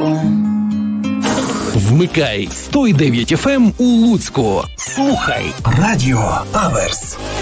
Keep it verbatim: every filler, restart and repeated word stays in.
Вмикай сто дев'ять еф ем у Луцьку. Слухай Радіо Аверс.